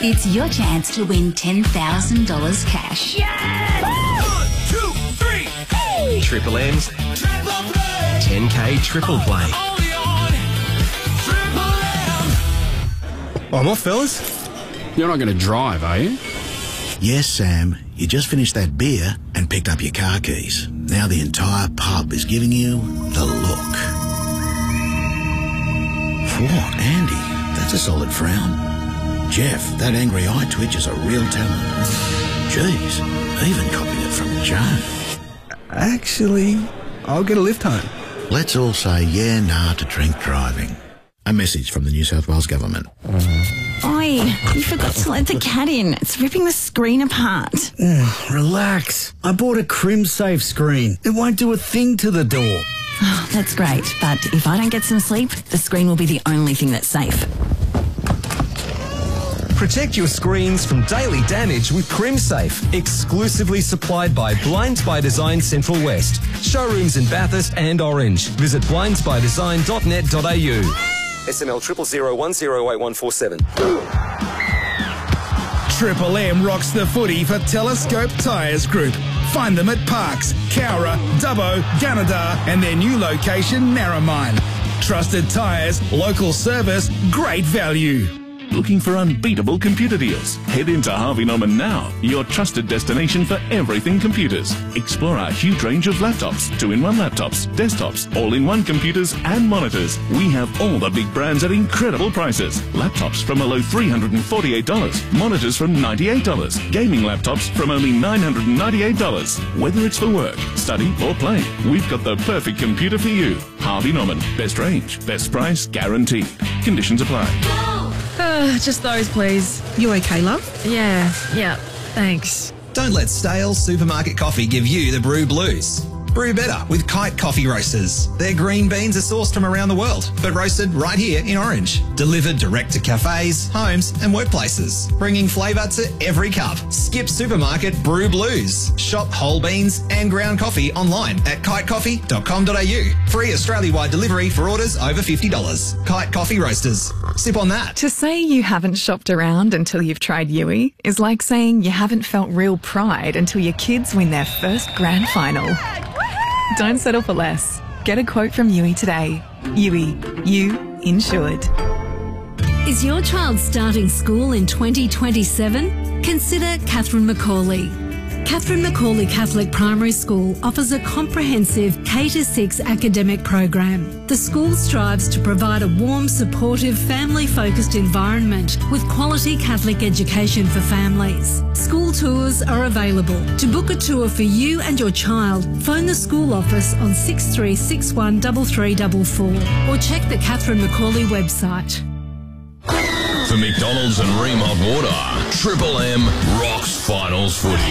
It's your chance to win $10,000 cash. Yes! 1, 2, 3, hey! Triple M's Triple play. 10K triple play. Only on Triple M. I'm off, fellas. You're not going to drive, are you? Yes, Sam. You just finished that beer and picked up your car keys. Now the entire pub is giving you the look. Whoa, Andy, that's a solid frown. Jeff, that angry eye twitch is a real talent. Jeez, even copied it from Joe. Actually, I'll get a lift home. Let's all say yeah, nah to drink driving. A message from the New South Wales Government. Oi, you forgot to let the cat in. It's ripping the screen apart. Relax. I bought a CrimSafe screen. It won't do a thing to the door. Oh, that's great, but if I don't get some sleep, the screen will be the only thing that's safe. Protect your screens from daily damage with CrimSafe, exclusively supplied by Blinds by Design Central West. Showrooms in Bathurst and Orange. Visit blindsbydesign.net.au. SML 000108147. Triple M rocks the footy for Telescope Tyres Group. Find them at Parks, Cowra, Dubbo, Gunnedah and their new location, Narromine. Trusted tyres, local service, great value. Looking for unbeatable computer deals? Head into Harvey Norman now, your trusted destination for everything computers. Explore our huge range of laptops, 2-in-1 laptops, desktops, all-in-one computers and monitors. We have all the big brands at incredible prices. Laptops from a low $348, monitors from $98, gaming laptops from only $998. Whether it's for work, study or play, we've got the perfect computer for you. Harvey Norman, best range, best price, guaranteed. Conditions apply. Just those, please. You okay, love? Yeah, thanks. Don't let stale supermarket coffee give you the brew blues. Brew better with Kite Coffee Roasters. Their green beans are sourced from around the world, but roasted right here in Orange. Delivered direct to cafes, homes and workplaces, bringing flavour to every cup. Skip supermarket brew blues. Shop whole beans and ground coffee online at kitecoffee.com.au. Free Australia-wide delivery for orders over $50. Kite Coffee Roasters. Sip on that. To say you haven't shopped around until you've tried Yui is like saying you haven't felt real pride until your kids win their first grand final. Don't settle for less. Get a quote from Yui today. Yui, you insured. Is your child starting school in 2027? Consider Catherine Macaulay. Catherine Macaulay Catholic Primary School offers a comprehensive K-6 academic program. The school strives to provide a warm, supportive, family-focused environment with quality Catholic education for families. School tours are available. To book a tour for you and your child, phone the school office on 6361 3344 or check the Catherine Macaulay website. For McDonald's and Remod Water, Triple M rocks finals footy.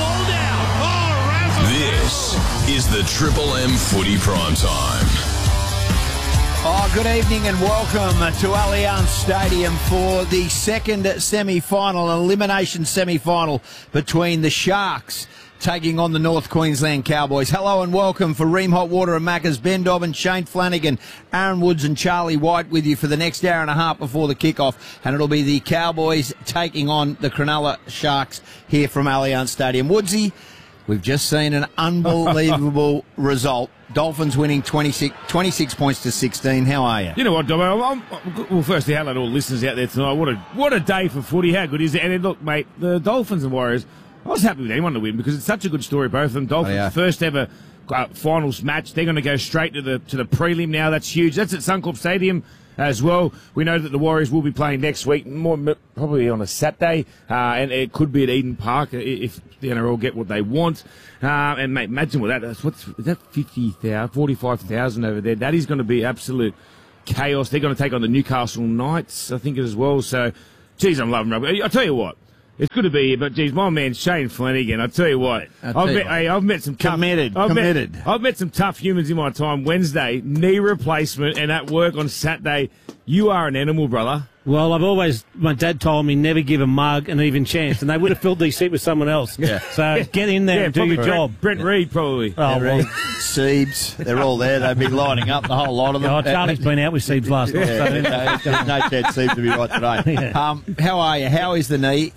This is the Triple M Footy Prime Time. Oh, good evening and welcome to Allianz Stadium for the second semi-final, elimination semi-final between the Sharks taking on the North Queensland Cowboys. Hello and welcome for Ream Hot Water and Macca's. Ben Dobbin, Shane Flanagan, Aaron Woods and Charlie White with you for the next hour and a half before the kickoff. And it'll be the Cowboys taking on the Cronulla Sharks here from Allianz Stadium. Woodsy, we've just seen an unbelievable result. Dolphins winning 26 points to 16. How are you? You know what, Dobbo? Well, firstly, hello to all the listeners out there tonight. What a day for footy. How good is it? And then, look, mate, the Dolphins and Warriors, I was happy with anyone to win because it's such a good story, both of them. Dolphins' first ever finals match. They're going to go straight to the prelim now. That's huge. That's at Suncorp Stadium as well. We know that the Warriors will be playing next week, probably on a Saturday, and it could be at Eden Park if the NRL get what they want. And mate, imagine what is that 50,000, 45,000 over there. That is going to be absolute chaos. They're going to take on the Newcastle Knights, I think, as well. So, geez, I'm loving rugby. I'll tell you what. It's good to be here, but geez, my man Shane Flanagan, I tell you what, I've met some tough, I've met some tough humans in my time. Wednesday, knee replacement, and at work on Saturday, You are an animal, brother. Well, my dad told me never give a mug an even chance, and they would have filled these seat with someone else. Yeah. So get in there and do your job. Brent Reed, probably. Oh, well. Siebes, they're all there. They've been lining up, the whole lot of them. Oh, Charlie's been out with Siebes last night. Yeah, no chance Siebes to be right today. Yeah. How are you? How is the knee?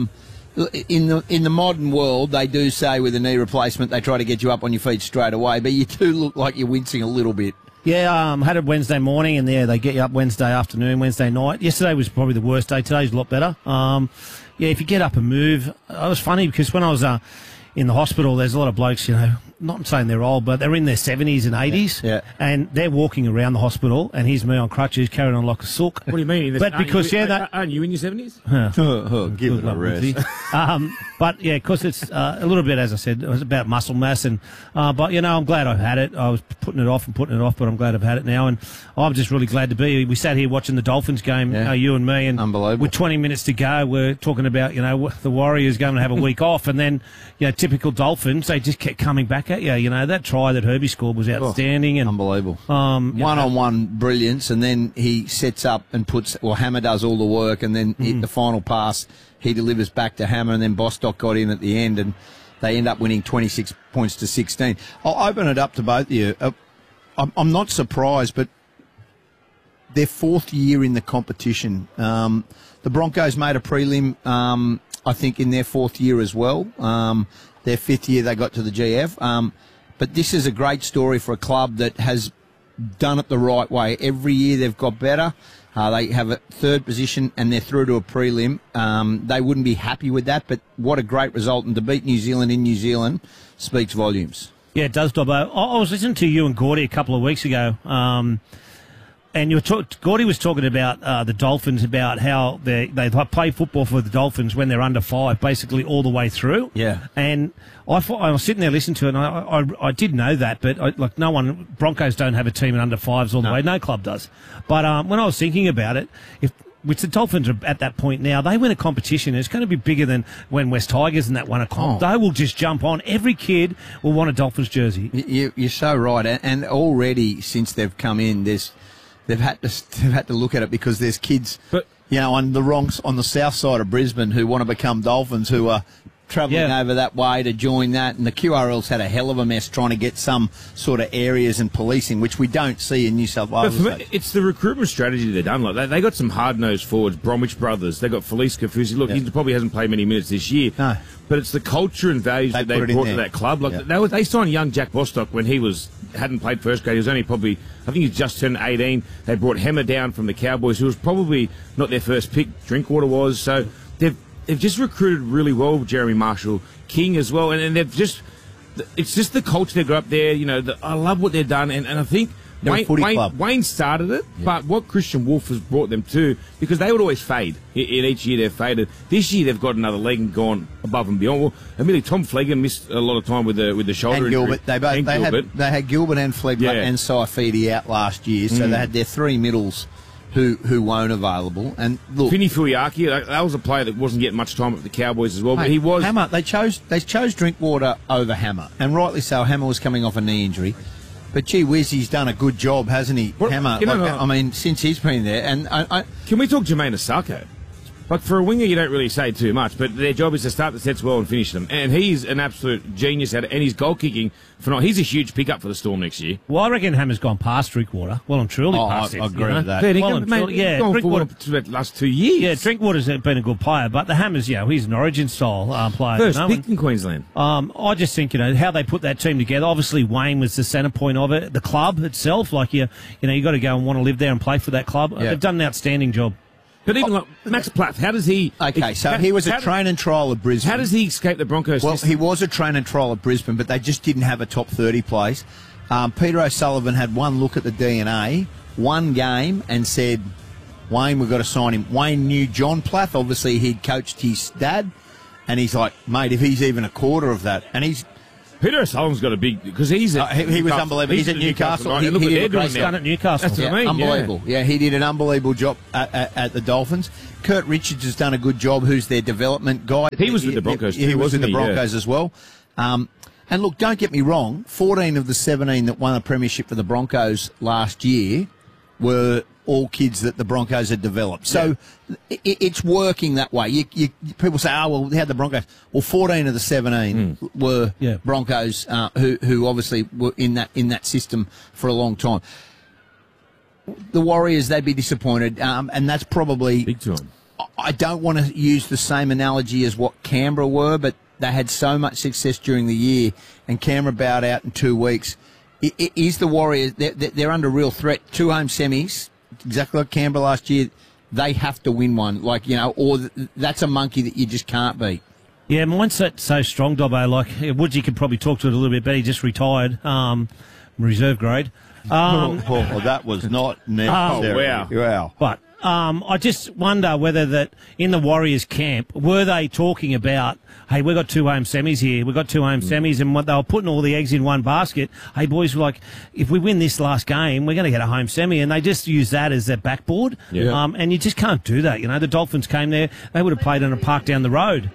In the modern world, they do say with a knee replacement, they try to get you up on your feet straight away, but you do look like you're wincing a little bit. Yeah, had it Wednesday morning, and they get you up Wednesday afternoon, Wednesday night. Yesterday was probably the worst day. Today's a lot better. If you get up and move, it was funny because when I was in the hospital, there's a lot of blokes, not saying they're old, but they're in their 70s and 80s, and they're walking around the hospital, and here's me on crutches, carrying on like a sook. What do you mean? Aren't you in your 70s? Give it a rest. But yeah, because it's a little bit, as I said, it was about muscle mass, and but I'm glad I've had it. I was putting it off, but I'm glad I've had it now, and I'm just really glad to be. We sat here watching the Dolphins game, you and me, and unbelievable. With 20 minutes to go, we're talking about the Warriors going to have a week off, and then typical Dolphins, they just kept coming back at you. That try that Herbie scored was outstanding, and unbelievable. One-on-one brilliance, and then he sets up and Hammer does all the work, and then the final pass he delivers back to Hammer, and then Bostock got in at the end, and they end up winning 26 points to 16. I'll open it up to both of you. I'm not surprised, but their fourth year in the competition. The Broncos made a prelim, I think, in their fourth year as well. Their fifth year they got to the GF. But this is a great story for a club that has done it the right way. Every year they've got better. They have a third position and they're through to a prelim. They wouldn't be happy with that, but what a great result. And to beat New Zealand in New Zealand speaks volumes. Yeah, it does, Dobbo. I was listening to you and Gordy a couple of weeks ago, and Gordy was talking about the Dolphins, about how they play football for the Dolphins when they're under 5, basically all the way through. Yeah. And I was sitting there listening to it, and I did know that, but Broncos don't have a team in under 5s all the way. No club does. But when I was thinking about it, which the Dolphins are at that point now, they win a competition. It's going to be bigger than when West Tigers and that won a comp. They will just jump on. Every kid will want a Dolphins jersey. You're so right. And already since they've come in, they've had to look at it because there's kids, on the south side of Brisbane who want to become Dolphins, who are travelling over that way to join that. And the QRL's had a hell of a mess trying to get some sort of areas and policing, which we don't see in New South Wales. But it's the recruitment strategy they've done. Like they got some hard-nosed forwards, Bromwich brothers. They got Felice Kafusi. Look, he probably hasn't played many minutes this year. No. But it's the culture and values that they brought to that club. Like they signed young Jack Bostock when he hadn't played first grade. He was only I think he just turned 18. They brought Hammer down from the Cowboys, who was probably not their first pick. Drinkwater was. So they've just recruited really well. Jeremy Marshall, King as well, and it's just the culture they got up there. I love what they've done, and I think Wayne started it, but what Christian Wolf has brought them to, because they would always fade. In each year they've faded. This year they've got another leg and gone above and beyond. Well, admittedly, Tom Flegler missed a lot of time with the shoulder and Gilbert. injury. They had Gilbert and Flegler and Saifidi out last year, so they had their three middles who weren't available. And look, Fini Fuiaki, that was a player that wasn't getting much time at the Cowboys as well, but he was. Hammer, they chose Drinkwater over Hammer, and rightly so. Hammer was coming off a knee injury. But gee whiz, he's done a good job, hasn't he, Hammer? Since he's been there. And can we talk Jermaine Asako? Like, for a winger, you don't really say too much, but their job is to start the sets well and finish them. And he's an absolute genius at it, and his goal kicking, he's a huge pickup for the Storm next year. Well, I reckon Hammer's gone past Drinkwater. Well and truly past it. I agree with that. Drinkwater for the last 2 years. Yeah, Drinkwater's been a good player, but the Hammer's, he's an origin-style player. First pick in Queensland. I just think, how they put that team together. Obviously, Wayne was the centre point of it. The club itself, you got to go and want to live there and play for that club. Yeah. They've done an outstanding job. But even Max Platt, how does he... Okay, so he was a train and trial at Brisbane. How does he escape the Broncos? Well, he was a train and trial at Brisbane, but they just didn't have a top 30 place. Peter O'Sullivan had one look at the DNA, one game, and said, Wayne, we've got to sign him. Wayne knew John Plath. Obviously, he'd coached his dad. And he's like, mate, if he's even a quarter of that... And Peter O'Sullivan's got a big... Because he was unbelievable. He's at Newcastle. Right? Look what they're doing now. At Newcastle. That's what I mean. Unbelievable. Yeah, he did an unbelievable job at the Dolphins. Kurt Richards has done a good job, who's their development guy. He was with the Broncos too, He was with the Broncos as well. And look, don't get me wrong, 14 of the 17 that won a premiership for the Broncos last year were all kids that the Broncos had developed. So it's working that way. People say, oh, well, how'd the Broncos? Well, 14 of the 17 were Broncos who obviously were in that system for a long time. The Warriors, they'd be disappointed, and that's probably... Big time. I don't want to use the same analogy as what Canberra were, but they had so much success during the year, and Canberra bowed out in 2 weeks. Is the Warriors, they're under real threat. 2 home semis, exactly like Canberra last year. They have to win one, or that's a monkey that you just can't beat. Yeah, mindset's so strong, Dobbo. Like, Woodsy could probably talk to it a little bit better. He just retired, reserve grade. That was not necessary. Wow. But I just wonder whether that in the Warriors camp, were they talking about, hey, we've got 2 home semis here, we've got 2 home semis, and what they were putting all the eggs in one basket. Hey, boys, like, if we win this last game, we're going to get a home semi, and they just use that as their backboard. Yeah. And you just can't do that. The Dolphins came there, they would have played in a park down the road.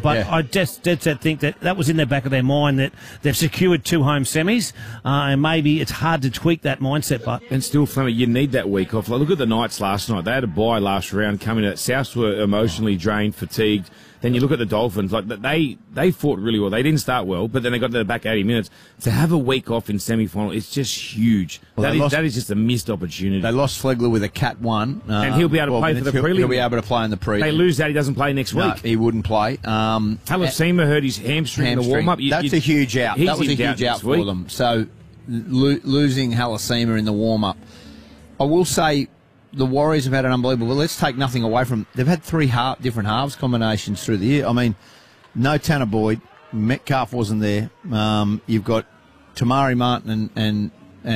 I just dead set think that was in the back of their mind, that they've secured 2 home semis, and maybe it's hard to tweak that mindset. But And still, Flemmy, you need that week off. Like, look at the Knights last night. They had a bye last round coming out. Souths were emotionally drained, fatigued. Then you look at the Dolphins, like they fought really well. They didn't start well, but then they got to the back 80 minutes. To have a week off in semi-final, it's just huge. That is just a missed opportunity. They lost Flegler with a Cat 1. And he'll be able to play for the prelim. He'll be able to play in the prelim. They lose that, he doesn't play next week. No, he wouldn't play. Halafima hurt his hamstring in the warm-up. That's a huge out. That was a huge out for week. them. So losing Halafima in the warm-up. I will say the Warriors have had an unbelievable... Well, let's take nothing away from... They've had 3 different halves combinations through the year. I mean, no Tanner Boyd. Metcalf wasn't there. You've got Tamari Martin and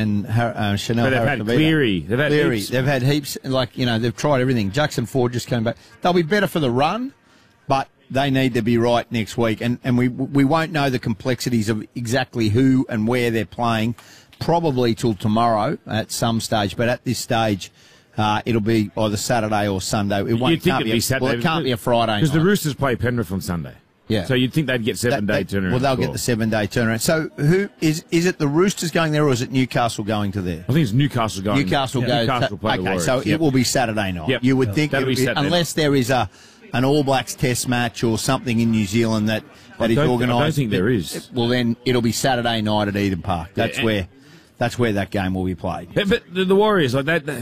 Chanel. But they've had Cleary. They've had heaps. They've had heaps. They've tried everything. Jackson Ford just came back. They'll be better for the run, but they need to be right next week. And we won't know the complexities of exactly who and where they're playing probably till tomorrow at some stage. But at this stage... it'll be either Saturday or Sunday. It can't be Saturday. Well, it can't be a Friday because night. the Roosters play Penrith on Sunday. Yeah. So you'd think they'd get 7-day turnaround. Well, they'll get the 7-day turnaround. So who is it? The Roosters going there, or is it Newcastle going to there? I think it's Newcastle going. Newcastle goes. Newcastle play the Warriors. So it will be Saturday night. Yep. You would think, unless there is an All Blacks Test match or something in New Zealand that is organised. I don't think there is. Well, then it'll be Saturday night at Eden Park. That's where that game will be played. But the Warriors, like that,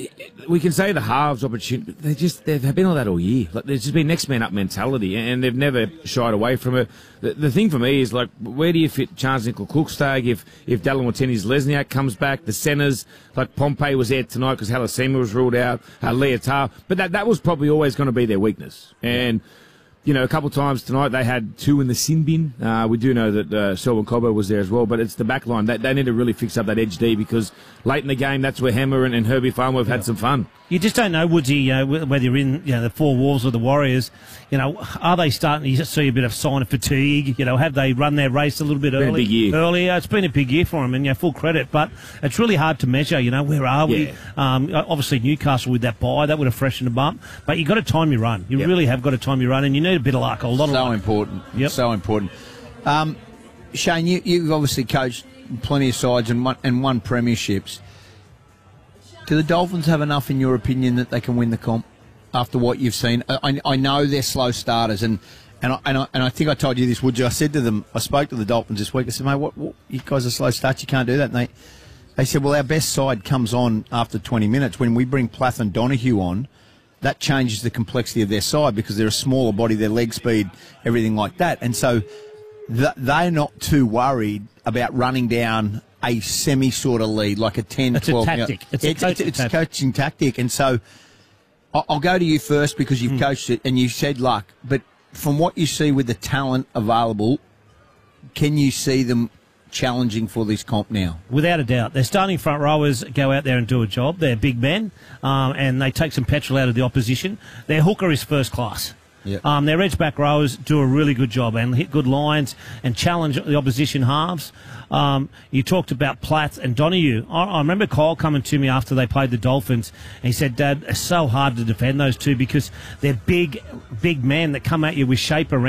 we can say the halves opportunity. They've been on that all year. Like, there's just been next man up mentality, and they've never shied away from it. The thing for me is, like, where do you fit Charles Nickel-Cookstag if Dallin Watene-Lesniak comes back? The centres, like Pompey was there tonight because Halafima was ruled out. Leotard, but that was probably always going to be their weakness. And a couple of times tonight they had 2 in the sin bin. We do know that Selwyn Cobbo was there as well, but it's the back line. They need to really fix up that edge D because late in the game, that's where Hammer and Herbie Farmer have had some fun. You just don't know, Woodsy, whether you're in the 4 walls of the Warriors. Are they starting to see a bit of sign of fatigue? Have they run their race a little bit earlier? It's been a big year for them, and full credit. But it's really hard to measure. Where are we? Obviously, Newcastle with that bye, that would have freshened them up. But you've got to time your run. You really have got to time your run, and you need a bit of luck. So important. Yep. So important. Shane, you've obviously coached plenty of sides and won premierships. Do the Dolphins have enough, in your opinion, that they can win the comp after what you've seen? I know they're slow starters, and I think I told you this, Would you? I said to them, I spoke to the Dolphins this week. I said, mate, what you guys are slow starts. You can't do that. And they said, well, our best side comes on after 20 minutes. When we bring Plath and Donahue on, that changes the complexity of their side because they're a smaller body, their leg speed, everything like that. And so they're not too worried about running down a semi sort of lead, like a 10, it's 12. A tactic. It's a coaching tactic. And so I'll go to you first because you've coached it and you said luck. But from what you see with the talent available, can you see them challenging for this comp now? Without a doubt. Their starting front rowers go out there and do a job. They're big men, and they take some petrol out of the opposition. Their hooker is first class. Yep. Their edge back rowers do a really good job and hit good lines and challenge the opposition halves. You talked about Platt and Donahue. I remember Kyle coming to me after they played the Dolphins, and he said, Dad, it's so hard to defend those two because they're big men that come at you with shape around.